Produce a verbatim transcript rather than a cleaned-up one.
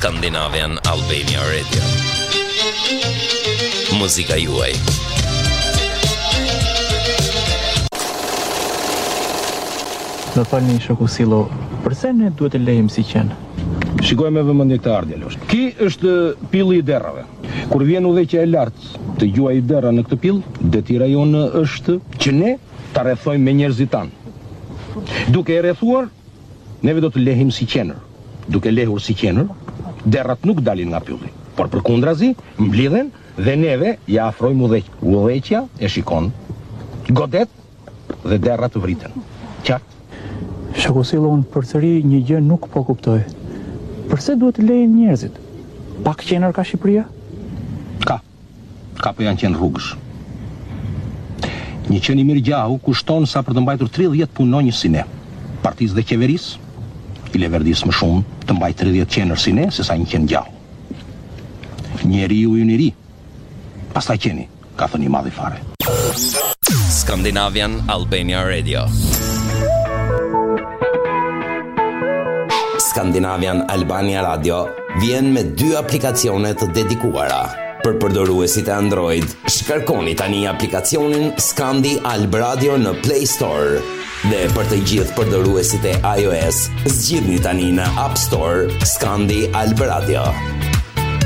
Scandinavian Albania Radio. Muzika juaj. Më falni shoku Sillo, përse ne duhet të lejmë si qenë? Shikoj me vëmendje këtë ardhje Losh. Ky është pilli i derrave. Kur vjen udhëheqja e lartë të gjuaj derra në këtë pill, detira jonë është që ne ta rrethojmë me njerëzit tan. Duke e rrethuar, neve do të lehim si qenër. Duke lehur si qenër, derrat nuk dalin nga pylli, por përkundrazi mblidhen dhe neve ja afrojmë udhëheq. Udhëheqja e shikon, godet dhe derrat vriten. Qartë? Shoku Sillo, unë përsëri një gjë nuk po kuptoj. Përse duhet të lejnë njerëzit? Pak qener ka Shqipëria? Ka. Ka po janë qenë rrugësh. Një qen i mirë gjahu kushton sa për të mbajtur tridhjetë punonjës si ne. Partisë dhe qeverisë i leverdis më shumë të mbajë tridhjetë qenër si ne se sa një qen gjahu. Njeriu i njeri. Pastaj qeni, ka thënë i madhi fare. Scandinavian Albania Radio. Scandinavian Albania Radio vjen me dy aplikacione të dedikuara. Për përdoruesit e Android, shkarkoni tani aplikacionin Scandi Alb Radio në Play Store. Dhe për të gjithë përdoruesit e iOS, zgjidhni tani në App Store Scandi Alb Radio.